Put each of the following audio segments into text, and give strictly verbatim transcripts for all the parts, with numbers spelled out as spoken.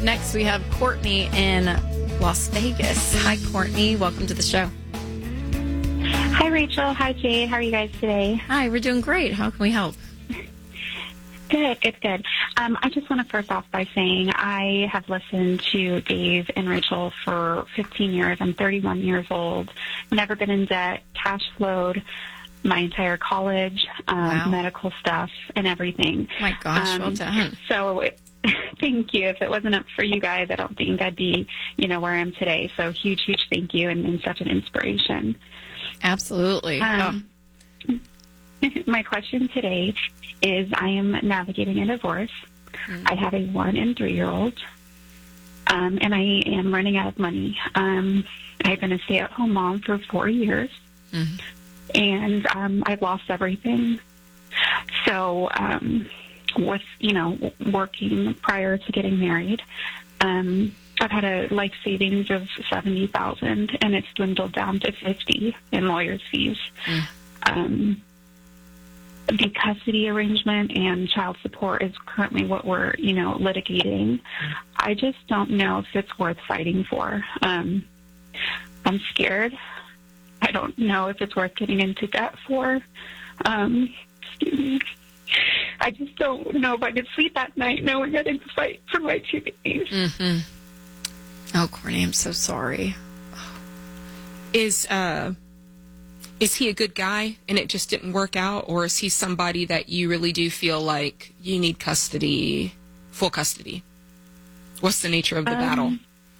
Next, we have Courtney in Las Vegas. Hi, Courtney. Welcome to the show. Hi, Rachel. Hi, Jade. How are you guys today? Hi, we're doing great. How can we help? Good, good, good. Um, I just want to first off by saying I have listened to Dave and Rachel for fifteen years. I'm thirty-one years old. Never been in debt, cash flowed my entire college, um, Wow. medical stuff, and everything. My gosh, well done. So it, thank you. If it wasn't up for you guys, I don't think I'd be, you know, where I am today. So huge, huge thank you, and, and such an inspiration. Absolutely. Um, oh. My question today is I am navigating a divorce. Mm. I have a one and three-year-old, um, and I am running out of money. Um, I've been a stay-at-home mom for four years, Mm-hmm. and um, I've lost everything. So um, with, you know, working prior to getting married, um, I've had a life savings of seventy thousand dollars, and it's dwindled down to fifty in lawyer's fees. Mm. Um, the custody arrangement and child support is currently what we're, you know, litigating. I just don't know if it's worth fighting for. Um, I'm scared. I don't know if it's worth getting into debt for. Um, excuse me. I just don't know if I could sleep at night knowing I didn't fight for my two babies. Mm-hmm. Oh, Courtney, I'm so sorry. Is uh, is he a good guy and it just didn't work out? Or is he somebody that you really do feel like you need custody, full custody? What's the nature of the Um, battle?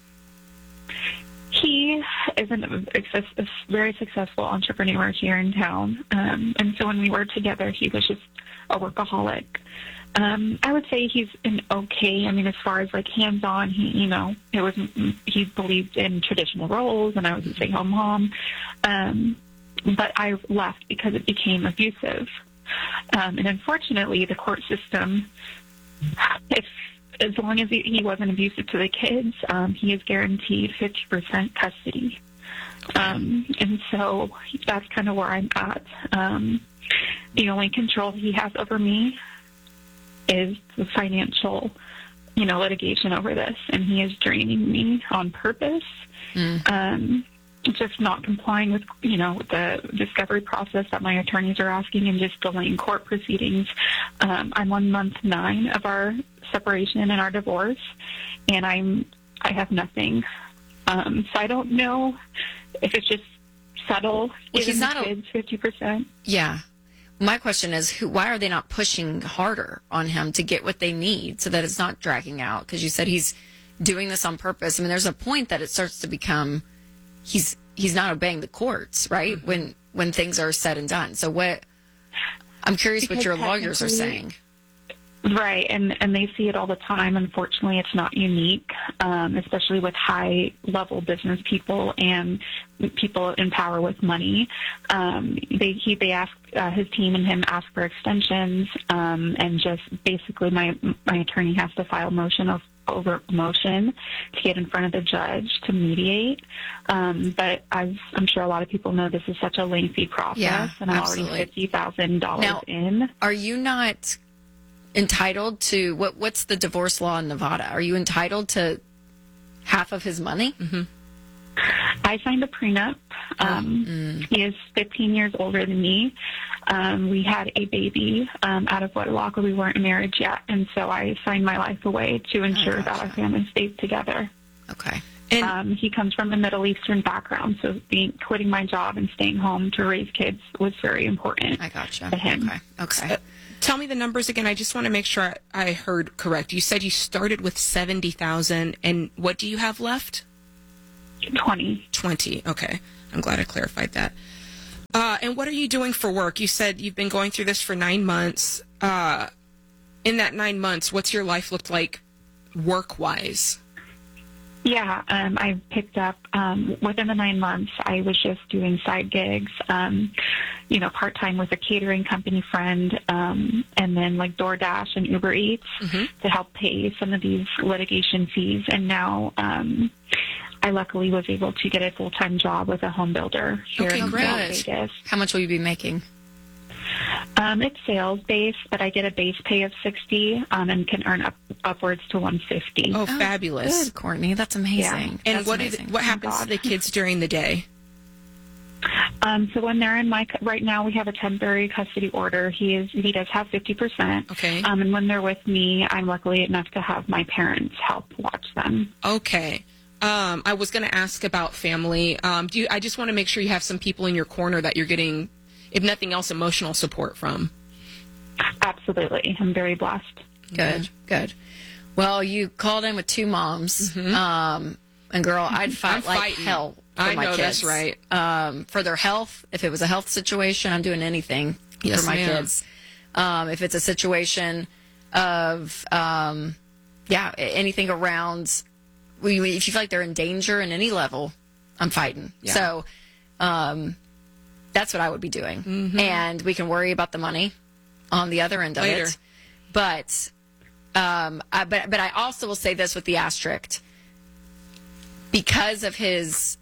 He is an, a very successful entrepreneur here in town. Um, and so when we were together, he was just a workaholic. Um, I would say he's an okay. I mean, as far as like hands-on, he, you know, it was, he believed in traditional roles, and I was a stay-home mom. Um, but I left because it became abusive. Um, and unfortunately, the court system, if as long as he, he wasn't abusive to the kids, um, he is guaranteed fifty percent custody. Um, and so that's kind of where I'm at. Um, the only control he has over me is the financial, you know, litigation over this, and he is draining me on purpose. Mm. Um, just not complying with, you know, the discovery process that my attorneys are asking, and just delaying court proceedings. Um, I'm on month nine of our separation and our divorce, and I'm I have nothing. Um, so I don't know if it's just subtle. Well, Giving he's not the a- kids fifty percent. Yeah. My question is, who, why are they not pushing harder on him to get what they need so that it's not dragging out? Because you said he's doing this on purpose. I mean, there's a point that it starts to become he's he's not obeying the courts, right? Mm-hmm. When when things are said and done. So what? I'm curious Because what your lawyers are saying. Right, and, and they see it all the time. Unfortunately, it's not unique, um, especially with high-level business people and people in power with money. Um, they he, they ask uh, his team and him ask for extensions, um, and just basically my my attorney has to file motion of over motion to get in front of the judge to mediate. Um, but as I'm sure a lot of people know, this is such a lengthy process, Yeah, and I'm absolutely. already fifty thousand dollars Now, in. Are you not entitled to what? What's the divorce law in Nevada? Are you entitled to half of his money? Mm-hmm. I signed a prenup. Um, Mm. He is fifteen years older than me. Um, we had a baby um, out of wedlock. We weren't married yet, and so I signed my life away to ensure that gotcha. our family stayed together. Okay. And Um, he comes from a Middle Eastern background, so being, quitting my job and staying home to raise kids was very important I gotcha. to him. Okay. Okay. uh, tell me the numbers again. I just want to make sure I, I heard correct. You said you started with seventy thousand, and what do you have left? twenty. twenty. Okay. I'm glad I clarified that. Uh, and what are you doing for work? You said you've been going through this for nine months. Uh, in that nine months, what's your life looked like work-wise? Yeah, um, I picked up, um, within the nine months, I was just doing side gigs, um, you know, part-time with a catering company friend, um, and then like DoorDash and Uber Eats Mm-hmm. to help pay some of these litigation fees. And now um, I luckily was able to get a full-time job with a home builder here Okay, in great. Las Vegas. How much will you be making? Um, it's sales based, but I get a base pay of sixty, um, and can earn up, upwards to one fifty. Oh, fabulous. Good, Courtney. That's amazing. Yeah. And That's what amazing. is what happens to the kids during the day? Um, so when they're in my right now, we have a temporary custody order. He is he does have fifty percent. Okay. Um, and when they're with me, I'm lucky enough to have my parents help watch them. Okay. Um, I was going to ask about family. Um, do you, I just want to make sure you have some people in your corner that you're getting, if nothing else, emotional support from. Absolutely, I'm very blessed. Good, good. Well, you called in with two moms. Um, and girl, I'd fight I'm like fighting. hell for I my know, kids. that's right. Um, for their health, if it was a health situation, I'm doing anything Yes, for my ma'am. kids. Um, if it's a situation of, um, yeah, a- anything around, we, we- if you feel like they're in danger in any level, I'm fighting. Yeah. So, um, that's what I would be doing. Mm-hmm. And we can worry about the money on the other end of Later. it. But, um, I, but, but I also will say this with the asterisk. Because of his,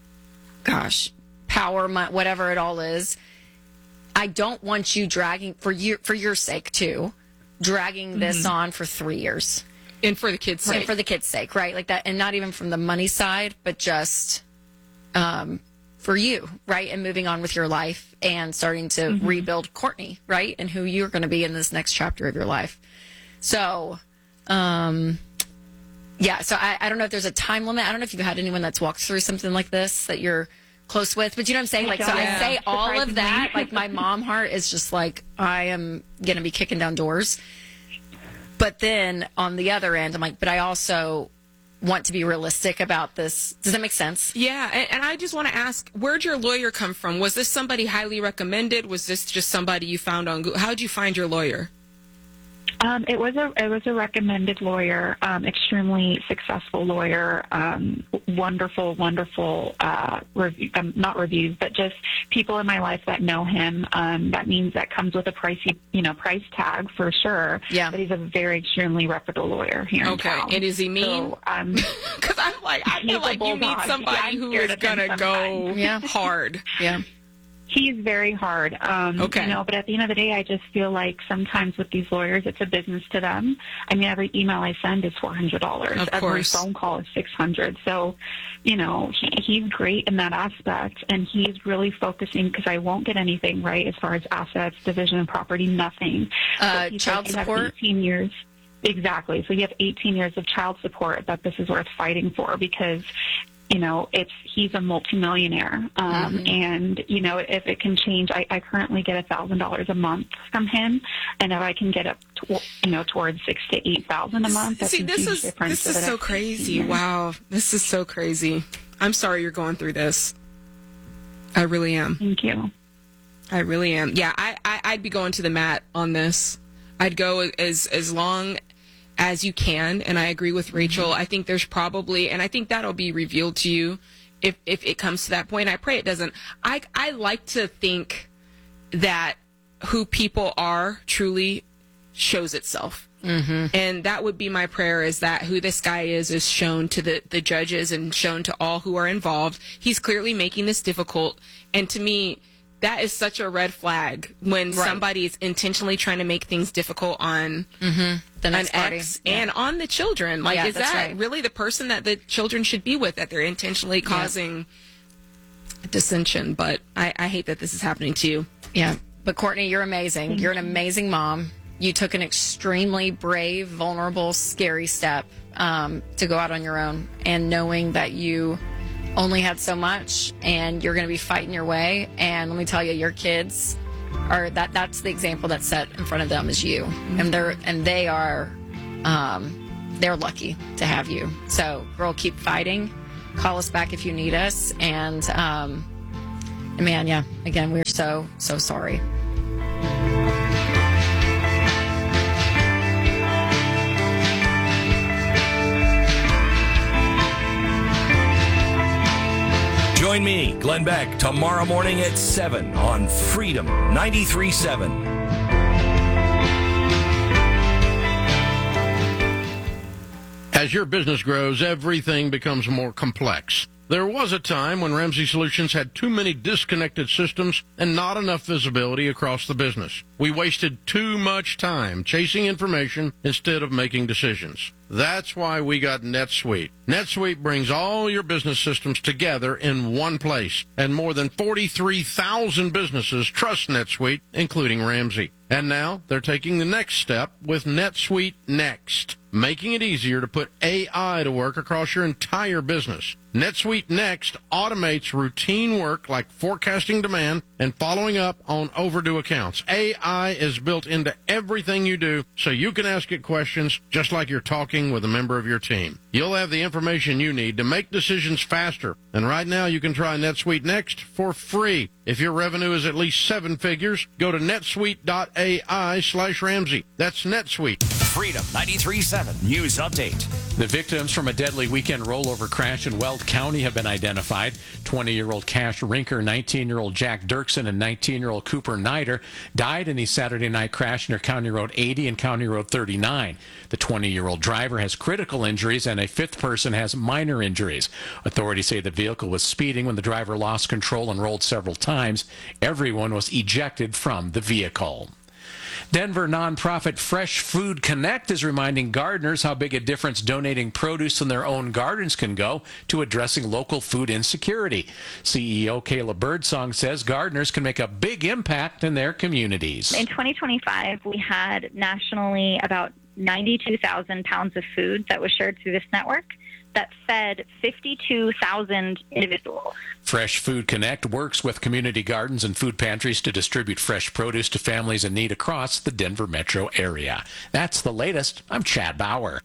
gosh, power, mo- whatever it all is, I don't want you dragging, for your, for your sake too, dragging this on for three years. And for the kids' And sake. for the kids' sake, right? Like that, and not even from the money side, but just um, for you, right? And moving on with your life and starting to rebuild Courtney, right? And who you're going to be in this next chapter of your life. So, um, yeah, so I, I don't know if there's a time limit. I don't know if you've had anyone that's walked through something like this that you're close with, but you know what I'm saying? Like, so I Yeah. say all of that, Surprisingly. like my mom heart is just like, I am going to be kicking down doors. But then on the other end, I'm like, but I also want to be realistic about this. Does that make sense? Yeah, and, and I just want to ask, where'd your lawyer come from? Was this somebody highly recommended? Was this just somebody you found on Google? How'd you find your lawyer? Um, it was a it was a recommended lawyer, um, extremely successful lawyer, um, wonderful, wonderful, uh, review, um, not reviews, but just people in my life that know him. Um, that means that comes with a pricey, you know, price tag for sure. Yeah. But he's a very extremely reputable lawyer here in Okay, town. and is he mean? So, um, Because I'm like, I He's feel a like you need bulldog. somebody Yeah, I'm who scared is of him gonna go sometimes. Yeah. hard. Yeah. He's very hard. Um, Okay. You know, but at the end of the day, I just feel like sometimes with these lawyers, it's a business to them. I mean, every email I send is four hundred dollars. Of Every course. phone call is six hundred dollars. So, you know, he, he's great in that aspect, and he's really focusing because I won't get anything right as far as assets, division of property, nothing. Uh, But he says child you have support? eighteen years. Exactly. So you have eighteen years of child support that this is worth fighting for because, you know, it's he's a multimillionaire, um, Mm-hmm. and you know if it can change, I, I currently get a thousand dollars a month from him, and if I can get up, to, you know, towards six to eight thousand a month, that's See, a this huge is difference. this for is the so next crazy. eighteen years. Wow, this is so crazy. I'm sorry you're going through this. I really am. Thank you. I really am. Yeah, I, I I'd be going to the mat on this. I'd go as as long as you can, and I agree with Rachel. I think there's probably, and I think that'll be revealed to you if if it comes to that point. I pray it doesn't. I I like to think that who people are truly shows itself. Mm-hmm. And that would be my prayer, is that who this guy is is shown to the, the judges and shown to all who are involved. He's clearly making this difficult. And to me, that is such a red flag when Right. somebody is intentionally trying to make things difficult on The an next party. ex and on the children. Like, Yeah, is that's that right. really the person that the children should be with, that they're intentionally causing dissension? But I, I hate that this is happening to you. Yeah. But Courtney, you're amazing. You're an amazing mom. You took an extremely brave, vulnerable, scary step um, to go out on your own, and knowing that you only had so much and you're going to be fighting your way. And let me tell you, your kids are that that's the example that's set in front of them is you. And they're and they are um, they're lucky to have you. So girl, keep fighting. Call us back if you need us. And um, man, yeah, again, we're so, so sorry. Join me, Glenn Beck, tomorrow morning at seven on Freedom ninety-three point seven. As your business grows, everything becomes more complex. There was a time when Ramsey Solutions had too many disconnected systems and not enough visibility across the business. We wasted too much time chasing information instead of making decisions. That's why we got NetSuite. NetSuite brings all your business systems together in one place, and more than forty-three thousand businesses trust NetSuite, including Ramsey. And now they're taking the next step with NetSuite Next, making it easier to put A I to work across your entire business. NetSuite Next automates routine work like forecasting demand and following up on overdue accounts. A I is built into everything you do, so you can ask it questions just like you're talking with a member of your team. You'll have the information you need to make decisions faster. And right now you can try NetSuite Next for free. If your revenue is at least seven figures, go to netsuite.ai slash Ramsey. That's NetSuite. Freedom ninety-three point seven News Update. The victims from a deadly weekend rollover crash in Weld County have been identified. twenty-year-old Cash Rinker, nineteen-year-old Jack Dirksen, and nineteen-year-old Cooper Nider died in the Saturday night crash near County Road eighty and County Road thirty-nine. The twenty-year-old driver has critical injuries, and a fifth person has minor injuries. Authorities say the vehicle was speeding when the driver lost control and rolled several times. Everyone was ejected from the vehicle. Denver nonprofit Fresh Food Connect is reminding gardeners how big a difference donating produce in their own gardens can go to addressing local food insecurity. C E O Kayla Birdsong says gardeners can make a big impact in their communities. In twenty twenty-five, we had nationally about ninety-two thousand pounds of food that was shared through this network that fed fifty-two thousand individuals. Fresh Food Connect works with community gardens and food pantries to distribute fresh produce to families in need across the Denver metro area. That's the latest. I'm Chad Bauer.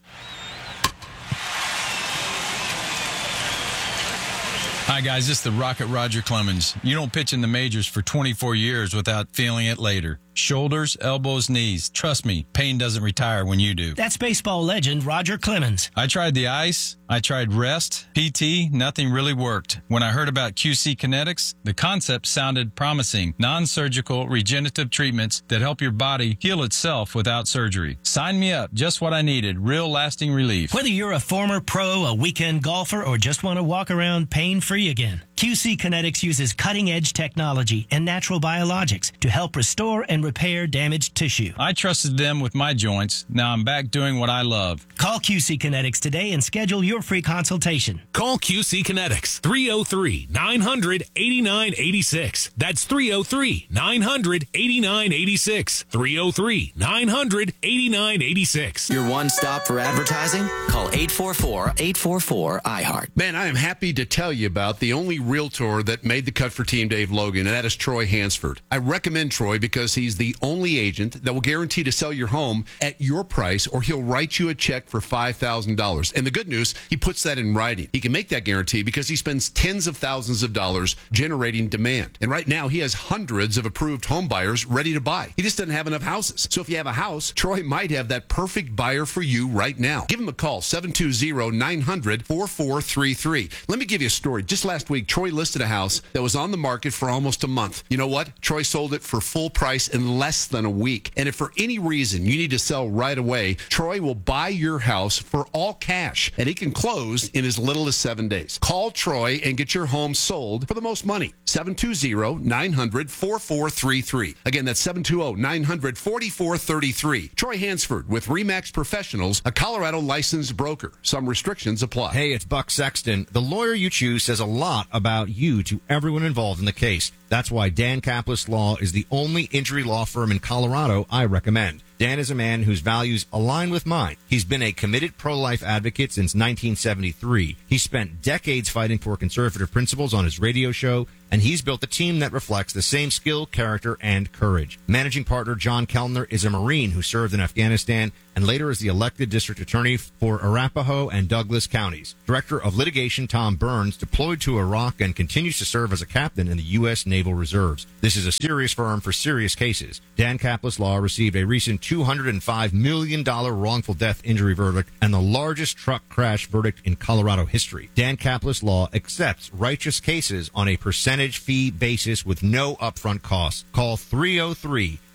Hi, guys. This is the Rocket Roger Clemens. You don't pitch in the majors for twenty-four years without feeling it later. Shoulders, elbows, knees. Trust me, pain doesn't retire when you do. That's baseball legend Roger Clemens. I tried the ice. I tried rest, P T. Nothing really worked. When I heard about Q C Kinetics, the concept sounded promising. Non-surgical regenerative treatments that help your body heal itself without surgery. Sign me up. Just what I needed. Real lasting relief. Whether you're a former pro, a weekend golfer, or just want to walk around pain-free again, Q C Kinetics uses cutting-edge technology and natural biologics to help restore and repair damaged tissue. I trusted them with my joints. Now I'm back doing what I love. Call Q C Kinetics today and schedule your free consultation. Call Q C Kinetics, three oh three, nine hundred, eighty-nine eighty-six. That's three oh three, nine hundred, eighty-nine eighty-six. three oh three, nine hundred, eighty-nine eighty-six. Your one stop for advertising? Call eight four four, eight four four, I heart. Man, I am happy to tell you about the only realtor that made the cut for Team Dave Logan, and that is Troy Hansford. I recommend Troy because he's the only agent that will guarantee to sell your home at your price, or he'll write you a check for five thousand dollars. And the good news, he puts that in writing. He can make that guarantee because he spends tens of thousands of dollars generating demand. And right now, he has hundreds of approved home buyers ready to buy. He just doesn't have enough houses. So if you have a house, Troy might have that perfect buyer for you right now. Give him a call, seven two zero, nine hundred, four four three three. Let me give you a story. Just last week, Troy listed a house that was on the market for almost a month. You know what? Troy sold it for full price in less than a week. And if for any reason you need to sell right away, Troy will buy your house for all cash, and he can close in as little as seven days. Call Troy and get your home sold for the most money. seven two zero, nine hundred, four four three three. Again, that's seven two zero, nine hundred, four four three three. Troy Hansford with RE/MAX Professionals, a Colorado licensed broker. Some restrictions apply. Hey, it's Buck Sexton. The lawyer you choose says a lot about you to everyone involved in the case. That's why Dan Kaplis Law is the only injury law firm in Colorado I recommend. Dan is a man whose values align with mine. He's been a committed pro-life advocate since nineteen seventy-three. He spent decades fighting for conservative principles on his radio show, and he's built a team that reflects the same skill, character, and courage. Managing partner John Kellner is a Marine who served in Afghanistan and later is the elected district attorney for Arapahoe and Douglas counties. Director of litigation Tom Burns deployed to Iraq and continues to serve as a captain in the U S Naval Reserves. This is a serious firm for serious cases. Dan Kaplis Law received a recent two hundred five million dollars wrongful death injury verdict and the largest truck crash verdict in Colorado history. Dan Kaplis Law accepts righteous cases on a percentage fee basis with no upfront costs. Call three oh three,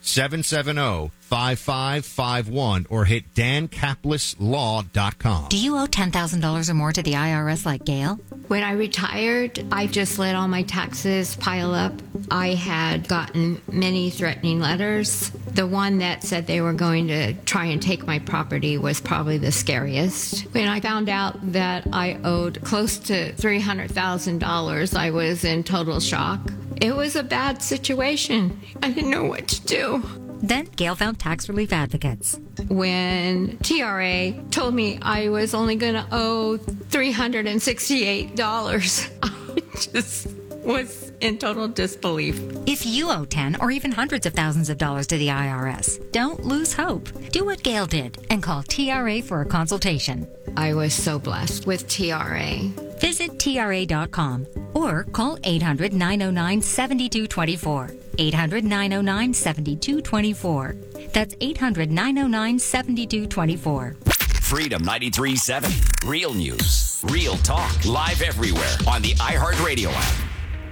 seven seven zero, five five five one or hit dan caplis law dot com. Do you owe ten thousand dollars or more to the I R S like Gail? When I retired, I just let all my taxes pile up. I had gotten many threatening letters. The one that said they were going to try and take my property was probably the scariest. When I found out that I owed close to three hundred thousand dollars, I was in total shock. It was a bad situation. I didn't know what to do. Then Gail found tax relief advocates. When T R A told me I was only going to owe three hundred sixty-eight dollars, I just was in total disbelief. If you owe ten or even hundreds of thousands of dollars to the I R S, don't lose hope. Do what Gail did and call T R A for a consultation. I was so blessed with T R A. Visit T R A dot com or call eight hundred, nine oh nine, seven two two four. eight hundred, nine oh nine, seven two two four. That's eight hundred, nine oh nine, seven two two four. Freedom ninety-three point seven. Real news, real talk, live everywhere on the iHeartRadio app.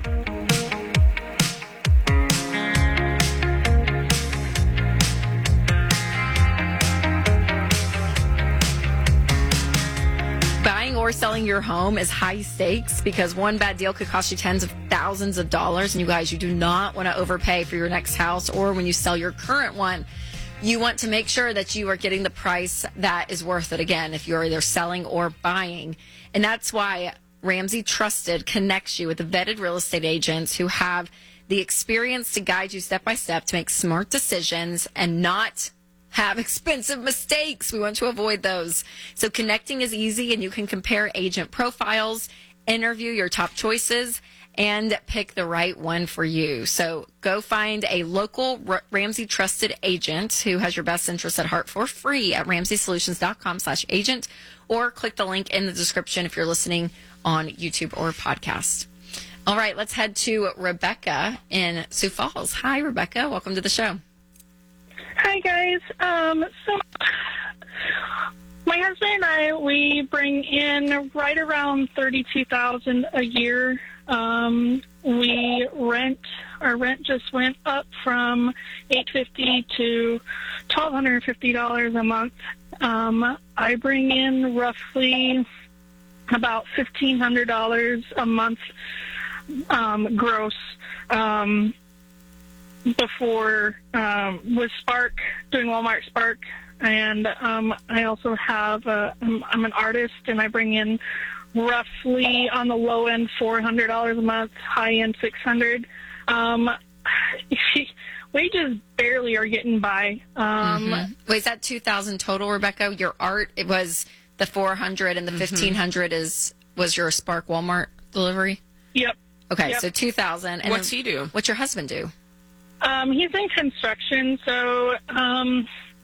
Buying or selling your home is high stakes because one bad deal could cost you tens of thousands of dollars. And you guys, you do not want to overpay for your next house or when you sell your current one. You want to make sure that you are getting the price that is worth it again if you're either selling or buying. And that's why Ramsey Trusted connects you with vetted real estate agents who have the experience to guide you step by step to make smart decisions and not have expensive mistakes. We want to avoid those. So connecting is easy and you can compare agent profiles, interview your top choices, and pick the right one for you. So go find a local R- Ramsey Trusted agent who has your best interests at heart for free at ramsey solutions dot com slash agent or click the link in the description if you're listening on YouTube or podcast. All right, let's head to Rebecca in Sioux Falls. Hi, Rebecca. Welcome to the show. Hi, guys. Um, so my husband and I, we bring in right around thirty-two thousand dollars a year. Um, we rent, our rent just went up from eight hundred fifty dollars to twelve hundred fifty dollars a month. Um, I bring in roughly about fifteen hundred dollars a month um, gross. Um, before um, with Spark, doing Walmart Spark, and um, I also have a, I'm, I'm an artist, and I bring in roughly on the low end four hundred dollars a month, high end six hundred dollars. Um, we just barely are getting by. Um, mm-hmm. Wait, is that two thousand total, Rebecca? Your art, it was the four hundred and the mm-hmm. fifteen hundred is was your Spark Walmart delivery? Yep. Okay, yep. So two thousand. And what's he do? What's your husband do? Um, he's in construction, so um,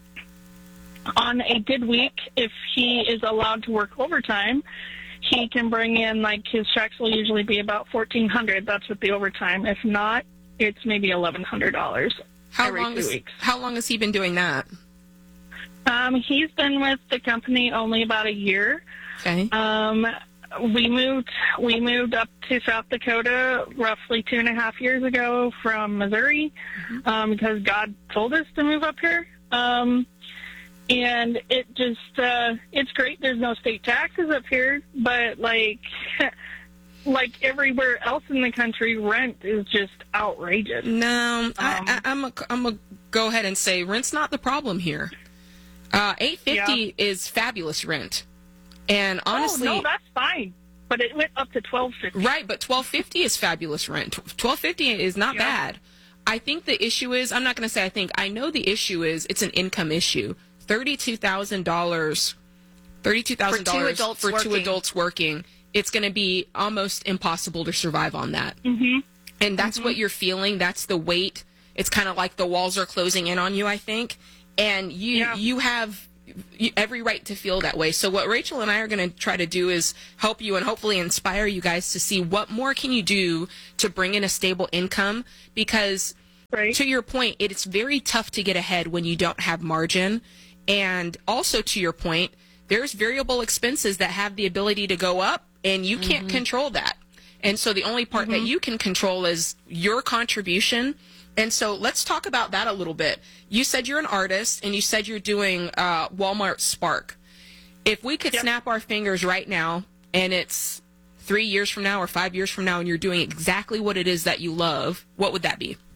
on a good week, if he is allowed to work overtime, he can bring in, like, his checks will usually be about fourteen hundred dollars. That's with the overtime. If not, it's maybe eleven hundred dollars how every long two is, weeks. How long has he been doing that? Um, he's been with the company only about a year. Okay. Um, we moved we moved up to South Dakota roughly two and a half years ago from Missouri mm-hmm. um, because God told us to move up here. Um, and it just uh, it's great. There's no state taxes up here, but like like everywhere else in the country, rent is just outrageous. No, um, I, I, I'm a, I'm a go ahead and say rent's not the problem here. Uh, eight fifty yeah. is fabulous rent. And honestly, oh, no, that's fine. But it went up to twelve fifty. Right, but twelve fifty is fabulous rent. twelve fifty is not yeah. bad. I think the issue is, I'm not going to say I think, I know the issue is it's an income issue. thirty-two thousand dollars thirty-two thousand dollars for, two, for working. two adults working. It's going to be almost impossible to survive on that. Mm-hmm. And that's mm-hmm. what you're feeling. That's the weight. It's kind of like the walls are closing in on you, I think. And you yeah. you have every right to feel that way. So what Rachel and I are going to try to do is help you and hopefully inspire you guys to see what more can you do to bring in a stable income, because right. to your point, it's very tough to get ahead when you don't have margin. And also to your point, there's variable expenses that have the ability to go up and you can't mm-hmm. control that. And so the only part mm-hmm. that you can control is your contribution And so let's talk about that a little bit. You said you're an artist, and you said you're doing uh, Walmart Spark. If we could yep. snap our fingers right now, and it's three years from now or five years from now, and you're doing exactly what it is that you love, what would that be?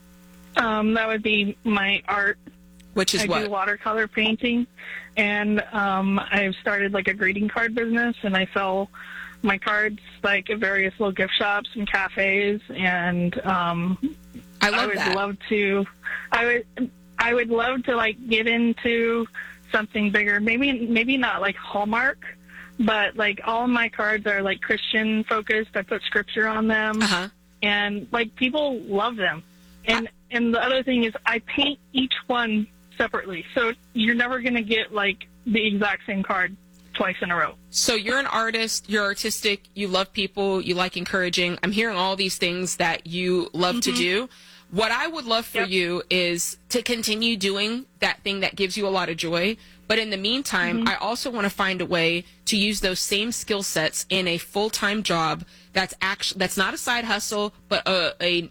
Um, that would be my art. Which is I what? I do watercolor painting, and um, I've started like a greeting card business, and I sell my cards like at various little gift shops and cafes, and um, I love I would that. love to. I would. I would love to like get into something bigger. Maybe maybe not like Hallmark, but like all of my cards are like Christian focused. I put scripture on them, uh-huh. and like people love them. And I- and the other thing is I paint each one separately, so you're never going to get like the exact same card twice in a row. So you're an artist, you're artistic, you love people, you like encouraging. I'm hearing all these things that you love mm-hmm. to do. What I would love for yep. you is to continue doing that thing that gives you a lot of joy. But in the meantime, mm-hmm. I also want to find a way to use those same skill sets in a full-time job that's actually that's not a side hustle, but a a,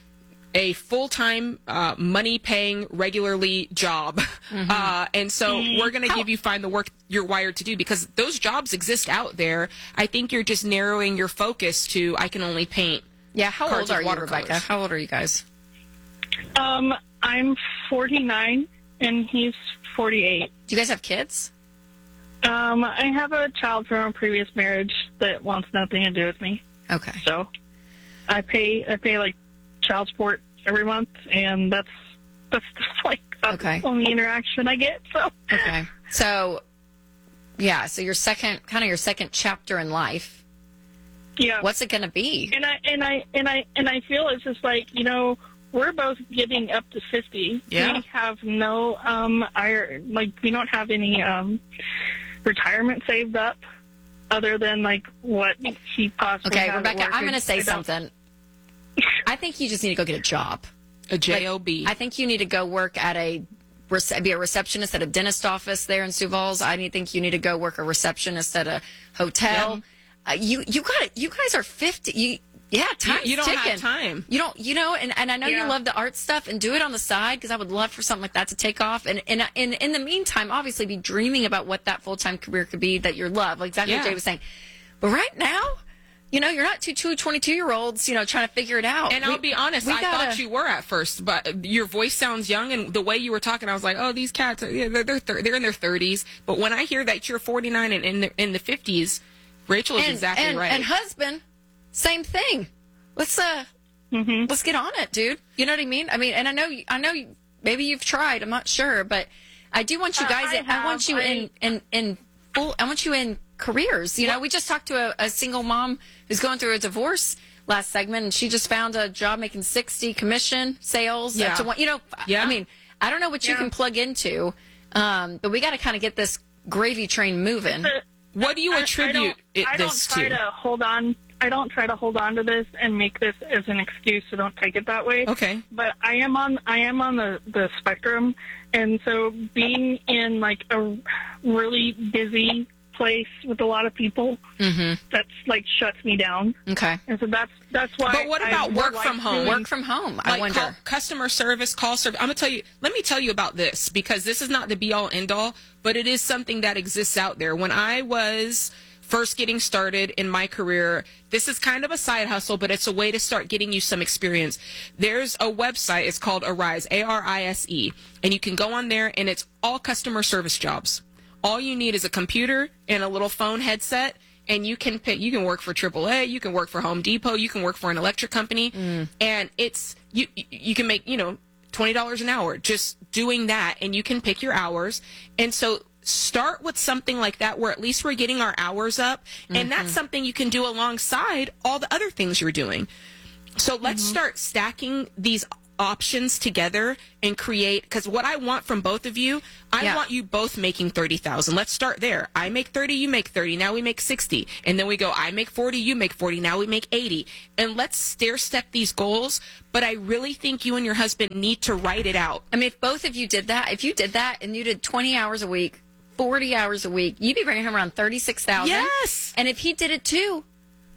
a full-time, uh, money-paying, regularly job. Mm-hmm. Uh, and so mm-hmm. we're going to give you find the work you're wired to do, because those jobs exist out there. I think you're just narrowing your focus to I can only paint. Yeah, how old are you, Rebecca? How old are you guys? Um, I'm forty-nine, and he's forty-eight. Do you guys have kids? Um, I have a child from a previous marriage that wants nothing to do with me. Okay. So I pay I pay like child support every month, and that's that's just like that's okay. the only interaction I get. So okay. So yeah, so your second kind of your second chapter in life. Yeah. What's it going to be? And I and I and I and I feel it's just like, you know, we're both getting up to fifty. Yeah. We have no um I like we don't have any um retirement saved up other than like what he possibly Okay, has Rebecca, at work. I'm going to say I don't- something. I think you just need to go get a job. A job. Like, I think you need to go work at a rece- be a receptionist at a dentist office there in Sioux Falls. I need- think you need to go work a receptionist at a hotel. Yeah. Uh, you you got it. You guys are fifty. You yeah, time's You, you don't ticking. have time. You don't. You know, and, and I know Yeah. you love the art stuff, and do it on the side, because I would love for something like that to take off. And and in in the meantime, obviously, be dreaming about what that full time career could be that you love, like exactly what Yeah. Jay was saying. But right now, you know, you're not two two twenty-two year olds, you know, trying to figure it out. And We- I'll be honest, we I gotta- thought you were at first, but your voice sounds young, and the way you were talking, I was like, oh, these cats, are, yeah, they're they're, thir- they're in their thirties. But when I hear that you're forty-nine and in the, in the fifties, Rachel is and, exactly and, right. And husband, same thing. Let's uh, mm-hmm. let's get on it, dude. You know what I mean? I mean, and I know, you- I know, you, maybe you've tried. I'm not sure, but I do want you Uh, guys. I in, I want have. you I- in in in full. I want you in careers. You know, we just talked to a, a single mom who's going through a divorce last segment, and she just found a job making sixty commission sales. Yeah. Up to one, you know, Yeah. I mean, I don't know what you Yeah. can plug into, um, but we got to kind of get this gravy train moving. But what do you I- attribute I don't, it, I don't this try to? to hold on. I don't try to hold on to this and make this as an excuse, so don't take it that way. Okay. But I am on I am on the, the spectrum, and so being in like a really busy place with a lot of people, Mm-hmm. that's like shuts me down. Okay. And so that's that's why. But what I about would work like from home? doing- Work from home. I Like wonder. call, customer service, call service. I'm gonna tell you. Let me tell you about this, because this is not the be all end all, but it is something that exists out there. When I was first getting started in my career, this is kind of a side hustle, but it's a way to start getting you some experience. There's a website. It's called Arise, A R I S E, and you can go on there, and it's all customer service jobs. All you need is a computer and a little phone headset, and you can pick. You can work for triple A, you can work for Home Depot, you can work for an electric company, Mm. and it's you. You can make you know twenty dollars an hour just doing that, and you can pick your hours. And so start with something like that, where at least we're getting our hours up, and Mm-hmm. that's something you can do alongside all the other things you're doing. So let's Mm-hmm. start stacking these options together and create, because what I want from both of you, I Yeah. want you both making thirty thousand. Let's start there. I make thirty, you make thirty, now we make sixty, and then we go I make forty, you make forty, now we make eighty, and let's stair step these goals. But I really think you and your husband need to write it out. I mean, if both of you did that, if you did that and you did twenty hours a week, forty hours a week, you'd be bringing home around thirty-six thousand. Yes. And if he did it too,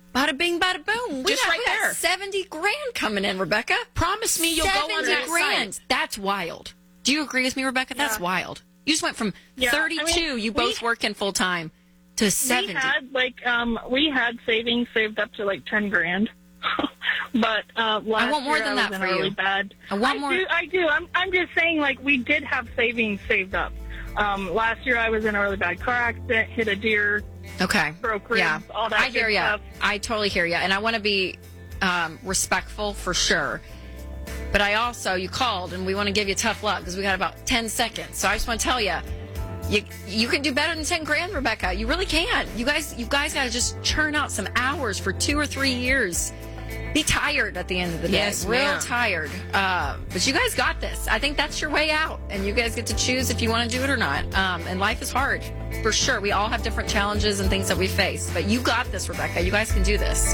Bada bing, bada boom. We Just got, right we got there. seventy grand coming in, Rebecca. Promise me you'll go on seventy that grand. site. That's wild. Do you agree with me, Rebecca? That's Yeah. wild. You just went from Yeah, thirty-two, I mean, you we- both working full time, to seventy. We had like um we had savings saved up to like ten grand, but uh, last I want more year than I that was for in a really you. bad. I want I more. Do, I do. I'm I'm just saying like we did have savings saved up. Um, last year I was in a really bad car accident, hit a deer. Okay. Broke ribs, Yeah. all that I hear good you. stuff. I totally hear you. And I want to be um, respectful for sure. But I also, you called and we want to give you tough luck because we got about ten seconds. So I just want to tell you, you you can do better than ten grand, Rebecca. You really can. You guys, you guys got to just churn out some hours for two or three years. Be tired at the end of the day. Yes, Real ma'am. tired. Uh, but you guys got this. I think that's your way out. And you guys get to choose if you want to do it or not. Um, and life is hard. For sure. We all have different challenges and things that we face. But you got this, Rebecca. You guys can do this.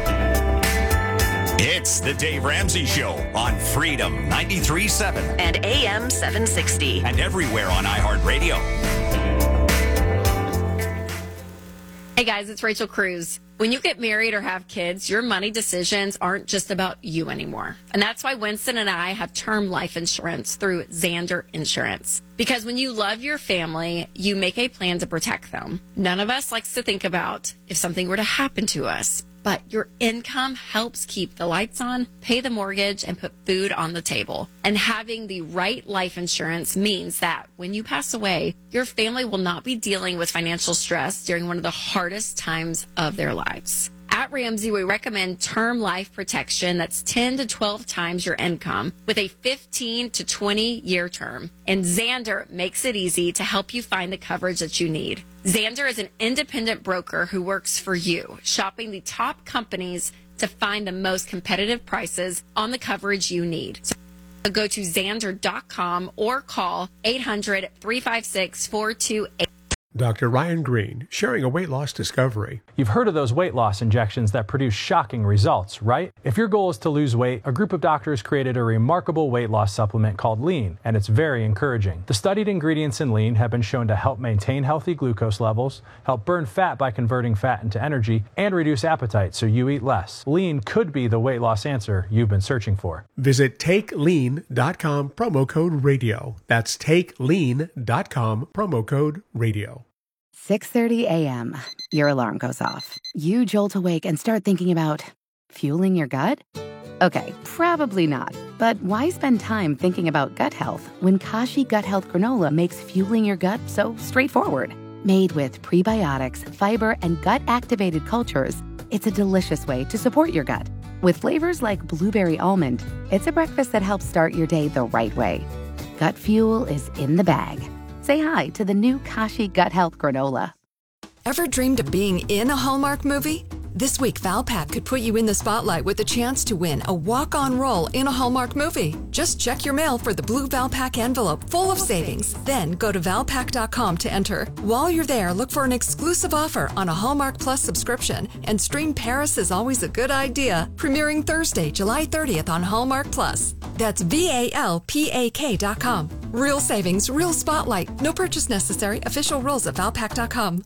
It's the Dave Ramsey Show on Freedom ninety-three point seven and A M seven sixty. and everywhere on iHeartRadio. Hey guys, it's Rachel Cruz. When you get married or have kids, your money decisions aren't just about you anymore. And that's why Winston and I have term life insurance through Xander Insurance. Because when you love your family, you make a plan to protect them. None of us likes to think about if something were to happen to us. But your income helps keep the lights on, pay the mortgage, and put food on the table. And having the right life insurance means that when you pass away, your family will not be dealing with financial stress during one of the hardest times of their lives. At Ramsey, we recommend term life protection that's ten to twelve times your income with a fifteen to twenty year term. And Xander makes it easy to help you find the coverage that you need. Xander is an independent broker who works for you, shopping the top companies to find the most competitive prices on the coverage you need. So go to Xander dot com or call eight hundred, three five six, four two eight. Doctor Ryan Green, sharing a weight loss discovery. You've heard of those weight loss injections that produce shocking results, right? If your goal is to lose weight, a group of doctors created a remarkable weight loss supplement called Lean, and it's very encouraging. The studied ingredients in Lean have been shown to help maintain healthy glucose levels, help burn fat by converting fat into energy, and reduce appetite so you eat less. Lean could be the weight loss answer you've been searching for. Visit take lean dot com, promo code radio. That's take lean dot com, promo code radio. six thirty a.m. Your alarm goes off. You jolt awake and start thinking about fueling your gut? Okay, probably not. But why spend time thinking about gut health when Kashi Gut Health Granola makes fueling your gut so straightforward? Made with prebiotics, fiber, and gut-activated cultures, it's a delicious way to support your gut. With flavors like blueberry almond, it's a breakfast that helps start your day the right way. Gut fuel is in the bag. Say hi to the new Kashi Gut Health Granola. Ever dreamed of being in a Hallmark movie? This week, Valpak could put you in the spotlight with a chance to win a walk-on role in a Hallmark movie. Just check your mail for the blue Valpak envelope full of savings. Then go to valpak dot com to enter. While you're there, look for an exclusive offer on a Hallmark Plus subscription and stream Paris is Always a Good Idea, premiering Thursday, July thirtieth on Hallmark Plus. That's V A L P A K dot com. Real savings, real spotlight. No purchase necessary. Official rules at valpak dot com.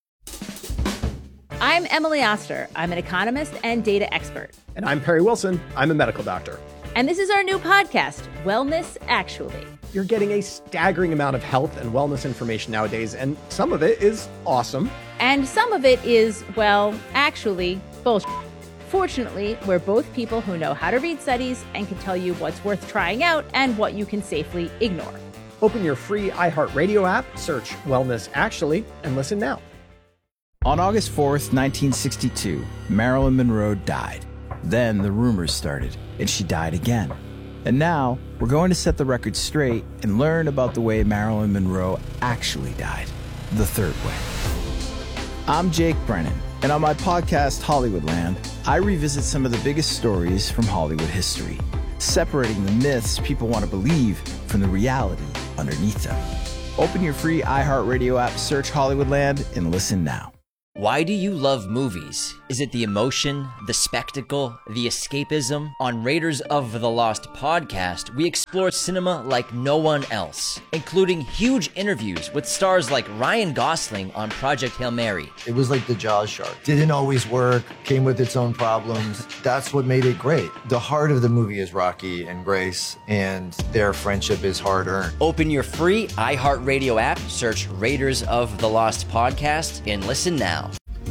I'm Emily Oster. I'm an economist and data expert. And I'm Perry Wilson. I'm a medical doctor. And this is our new podcast, Wellness Actually. You're getting a staggering amount of health and wellness information nowadays, and some of it is awesome. And some of it is, well, actually, bullshit. Fortunately, we're both people who know how to read studies and can tell you what's worth trying out and what you can safely ignore. Open your free iHeartRadio app, search Wellness Actually, and listen now. On August fourth, nineteen sixty-two, Marilyn Monroe died. Then the rumors started, and she died again. And now, we're going to set the record straight and learn about the way Marilyn Monroe actually died, the third way. I'm Jake Brennan, and on my podcast, Hollywoodland, I revisit some of the biggest stories from Hollywood history, separating the myths people want to believe from the reality underneath them. Open your free iHeartRadio app, search Hollywoodland, and listen now. Why do you love movies? Is it the emotion, the spectacle, the escapism? On Raiders of the Lost podcast, we explore cinema like no one else, including huge interviews with stars like Ryan Gosling on Project Hail Mary. It was like the Jaws shark. Didn't always work, came with its own problems. That's what made it great. The heart of the movie is Rocky and Grace, and their friendship is hard-earned. Open your free iHeartRadio app, search Raiders of the Lost podcast, and listen now.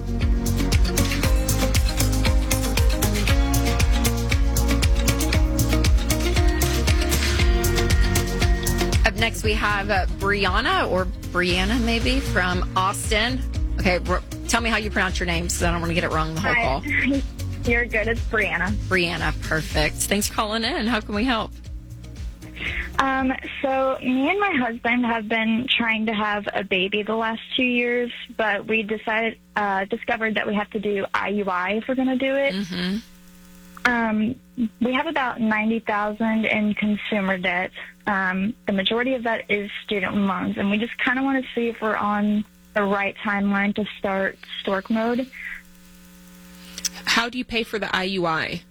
Up next, we have uh, Brianna, or Brianna maybe, from Austin. Okay, r- tell me how you pronounce your name, so I don't want to get it wrong the whole Hi. call. You're good. It's Brianna. Brianna, perfect. Thanks for calling in. How can we help? Um, so me and my husband have been trying to have a baby the last two years, but we decided, uh, discovered that we have to do I U I if we're going to do it. Mm-hmm. Um, we have about ninety thousand in consumer debt. Um, the majority of that is student loans, and we just kind of want to see if we're on the right timeline to start stork mode. How do you pay for the I U I?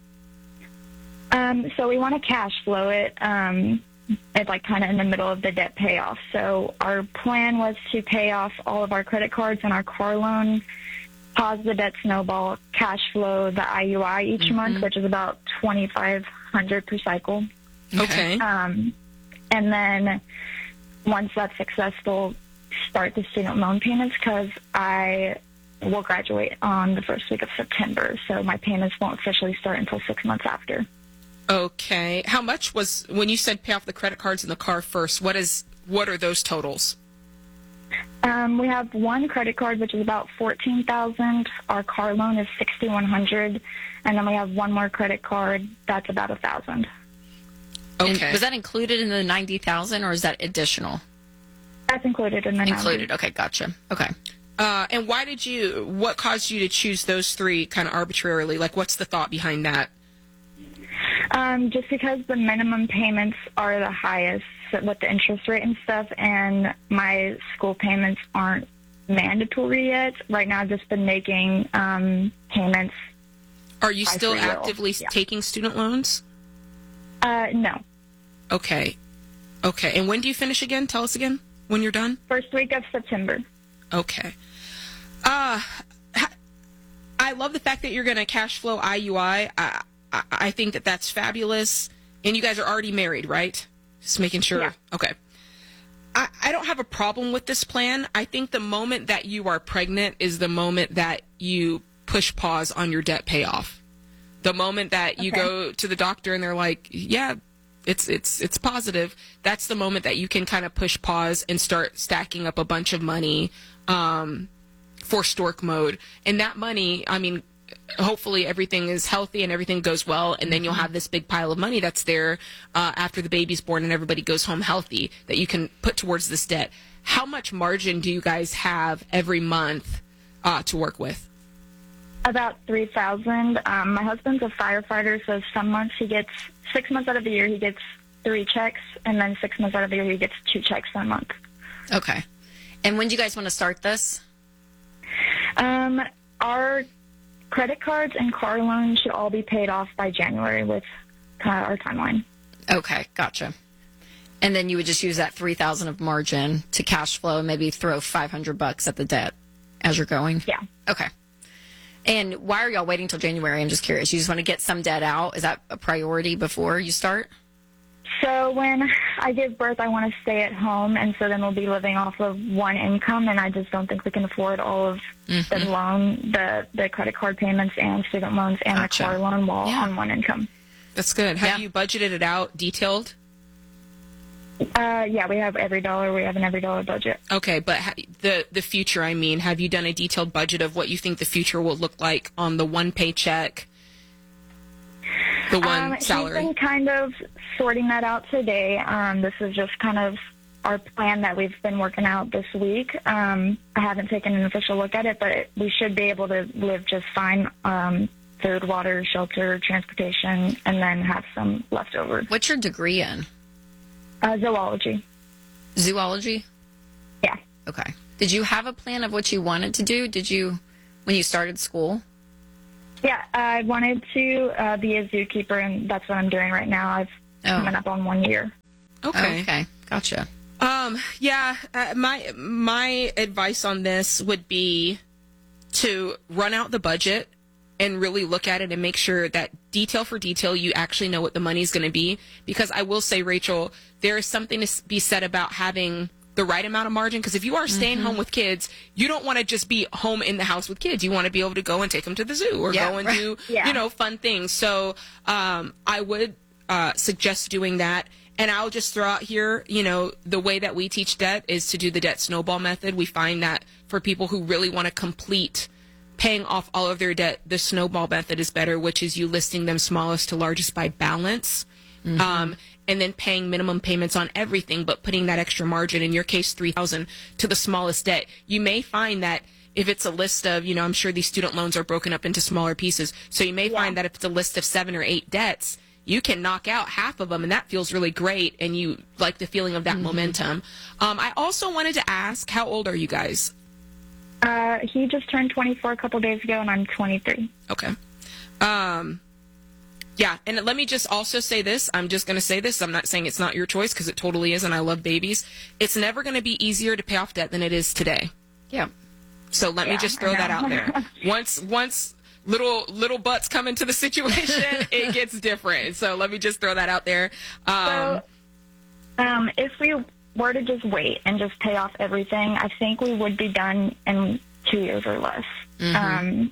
Um, so we want to cash flow it. Um, It's like kind of in the middle of the debt payoff. So our plan was to pay off all of our credit cards and our car loan, pause the debt snowball, cash flow the I U I each Mm-hmm. month, which is about twenty-five hundred dollars per cycle. Okay. Um, and then once that's successful, start the student loan payments, because I will graduate on the first week of September. So my payments won't officially start until six months after. Okay. How much was, when you said pay off the credit cards and the car first, what is what are those totals? Um, we have one credit card, which is about fourteen thousand dollars. Our car loan is six thousand one hundred dollars. And then we have one more credit card that's about one thousand dollars. Okay. And was that included in the ninety thousand dollars, or is that additional? That's included in the Included. Okay, gotcha. Okay. Uh, and why did you, what caused you to choose those three kind of arbitrarily? Like, what's the thought behind that? Um, just because the minimum payments are the highest with the interest rate and stuff, and my school payments aren't mandatory yet. Right now, I've just been making um, payments. Are you by still free will. actively Yeah. taking student loans? Uh, no. Okay. Okay. And when do you finish again? Tell us again when you're done. First week of September. Okay. Uh, I love the fact that you're going to cash flow I U I. I, I. I think that that's fabulous. And you guys are already married, right? Just making sure. Yeah. Okay. I, I don't have a problem with this plan. I think the moment that you are pregnant is the moment that you push pause on your debt payoff. The moment that you Okay. go to the doctor and they're like, yeah, it's it's it's positive, that's the moment that you can kind of push pause and start stacking up a bunch of money um, for stork mode. And that money, I mean, hopefully everything is healthy and everything goes well, and then you'll have this big pile of money that's there uh, after the baby's born and everybody goes home healthy that you can put towards this debt. How much margin do you guys have every month uh, to work with? About three thousand. Um, my husband's a firefighter, so some months he gets six months out of the year he gets three checks, and then six months out of the year he gets two checks a month. Okay. And when do you guys want to start this? Um, our credit cards and car loans should all be paid off by January with uh, our timeline. Okay, gotcha. And then you would just use that three thousand of margin to cash flow, maybe throw five hundred bucks at the debt as you're going. Yeah. Okay. And why are y'all waiting till January? I'm just curious. You just want to get some debt out? Is that a priority before you start? So when I give birth, I want to stay at home, and so then we'll be living off of one income, and I just don't think we can afford all of Mm-hmm. the loan, the the credit card payments and student loans and Gotcha. the car loan while Yeah. on one income. That's good. Have you budgeted it out detailed? Uh, yeah, we have every dollar. We have an every dollar budget. Okay, but ha- the the future, I mean, have you done a detailed budget of what you think the future will look like on the one paycheck, the one um, salary? He's been kind of sorting that out today. Um, this is just kind of our plan that we've been working out this week. Um, I haven't taken an official look at it, but it, we should be able to live just fine. Um, food, water, shelter, transportation, and then have some left over. What's your degree in? Uh, zoology. Zoology? Yeah. Okay. Did you have a plan of what you wanted to do? Did you when you started school? Yeah, I wanted to uh, be a zookeeper, and that's what I'm doing right now. I've Oh. coming up on one year. Okay. Okay. Gotcha. Um, yeah, uh, my my advice on this would be to run out the budget and really look at it and make sure that detail for detail you actually know what the money's going to be. Because I will say, Rachel, there is something to be said about having the right amount of margin. Because if you are staying Mm-hmm. home with kids, you don't want to just be home in the house with kids. You want to be able to go and take them to the zoo or Yeah, go and right. do, Yeah. you know, fun things. So um, I would uh, suggest doing that. And I'll just throw out here, you know, the way that we teach debt is to do the debt snowball method. We find that for people who really want to complete paying off all of their debt, the snowball method is better, which is you listing them smallest to largest by balance. Mm-hmm. Um, and then paying minimum payments on everything, but putting that extra margin, in your case, three thousand dollars to the smallest debt. You may find that if it's a list of, you know, I'm sure these student loans are broken up into smaller pieces. So you may find that if it's a list of seven or eight debts, you can knock out half of them, and that feels really great, and you like the feeling of that Mm-hmm. momentum. Um, I also wanted to ask, how old are you guys? Uh, he just turned twenty-four a couple days ago, and I'm twenty-three. Okay. Um, yeah, and let me just also say this. I'm just going to say this. I'm not saying it's not your choice, because it totally is, and I love babies. It's never going to be easier to pay off debt than it is today. Yeah. So let Yeah, me just I throw that know. out there. Once once little little butts come into the situation, it gets different. So let me just throw that out there. Um, So, um, if we were to just wait and just pay off everything, I think we would be done in two years or less. Mm-hmm. Um,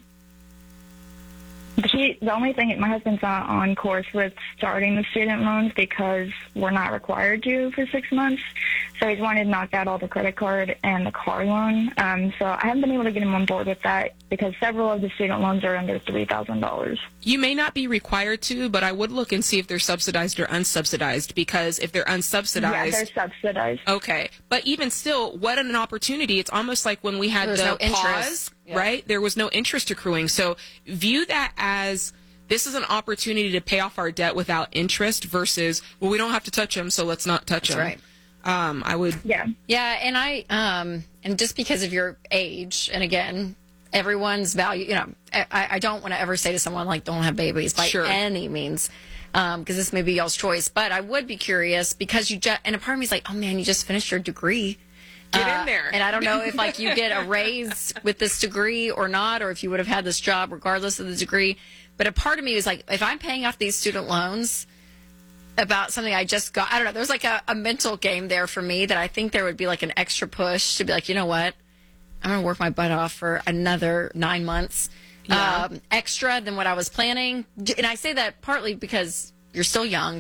he, the only thing, my husband's not on course with starting the student loans because we're not required to for six months. So he's wanted to knock out all the credit card and the car loan. Um, so I haven't been able to get him on board with that because several of the student loans are under three thousand dollars. You may not be required to, but I would look and see if they're subsidized or unsubsidized, because if they're unsubsidized... Yeah, they're subsidized. Okay. But even still, what an opportunity. It's almost like when we had There's the no interest. pause, Yeah. right? There was no interest accruing. So view that as this is an opportunity to pay off our debt without interest versus, well, we don't have to touch them, so let's not touch That's them. right. Um, I would... Yeah. Yeah, and I um and just because of your age, and again, everyone's value, you know, I, I don't want to ever say to someone like don't have babies by Sure. any means, um because this may be y'all's choice, but I would be curious because you just, and a part of me is like, oh man, you just finished your degree. Get Uh, in there. And I don't know if like you get a raise with this degree or not, or if you would have had this job regardless of the degree. But a part of me was like, if I'm paying off these student loans about something I just got, I don't know, there's like a, a mental game there for me that I think there would be like an extra push to be like, you know what? I'm going to work my butt off for another nine months Yeah. um, extra than what I was planning. And I say that partly because you're still young.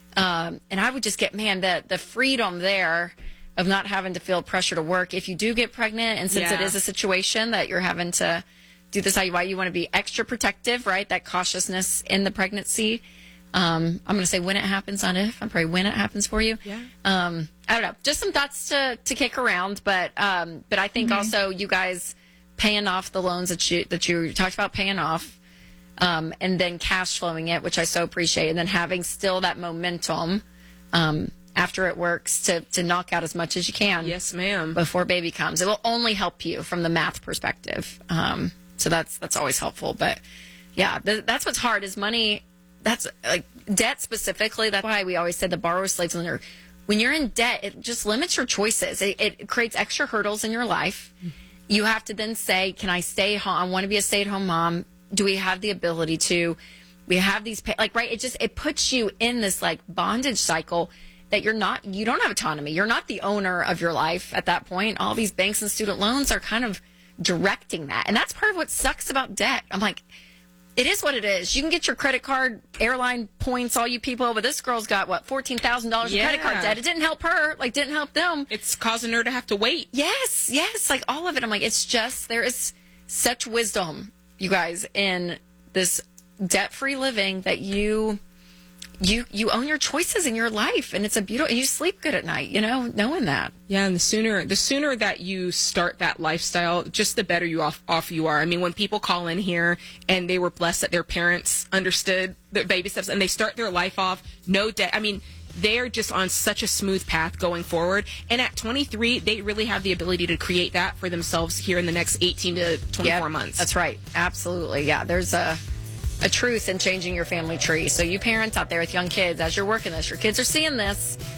Um, and I would just get, man, the, the freedom there of not having to feel pressure to work if you do get pregnant. And since it Yeah. is a situation that you're having to do this, how you, why you want to be extra protective, right? That cautiousness in the pregnancy. Um, I'm going to say when it happens, not if. I'm probably when it happens for you. Yeah. Um, I don't know. Just some thoughts to, to kick around, but um, but I think Mm-hmm. also you guys paying off the loans that you that you talked about paying off, um, and then cash flowing it, which I so appreciate, and then having still that momentum um, after it works to to knock out as much as you can. Yes, ma'am. Before baby comes, it will only help you from the math perspective. Um, so that's that's always helpful. But yeah, th- that's what's hard is money. That's like debt specifically. That's why we always said the borrower slaves when you're when you're in debt, it just limits your choices. It, it creates extra hurdles in your life. You have to then say, can I stay home? I want to be a stay at home mom. Do we have the ability to? We have these pay, like right. It just it puts you in this like bondage cycle that you're not. You don't have autonomy. You're not the owner of your life at that point. All these banks and student loans are kind of directing that, and that's part of what sucks about debt. I'm like. It is what it is. You can get your credit card, airline points, all you people, but this girl's got, what, fourteen thousand dollars in credit card Yeah. debt. It didn't help her. Like, didn't help them. It's causing her to have to wait. Yes, yes. Like, all of it. I'm like, it's just, there is such wisdom, you guys, in this debt-free living that you, you, you own your choices in your life. And it's a beautiful, you sleep good at night, you know, knowing that. Yeah, and the sooner the sooner that you start that lifestyle, just the better you off off you are. I mean, when people call in here and they were blessed that their parents understood their baby steps and they start their life off no debt. I mean, they're just on such a smooth path going forward. And at twenty-three, they really have the ability to create that for themselves here in the next eighteen to twenty-four Yep, months. That's right. Absolutely. Yeah. There's a, a truth in changing your family tree. So you parents out there with young kids, as you're working this, your kids are seeing this.